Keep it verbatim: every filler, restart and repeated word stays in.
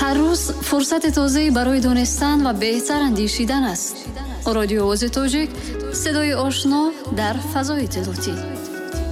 هر روز فرصت تازه‌ای برای دانستن و بهتر اندیشیدن است. رادیو آواز تاجیک، صدای آشنا در فضای اطلاعاتی.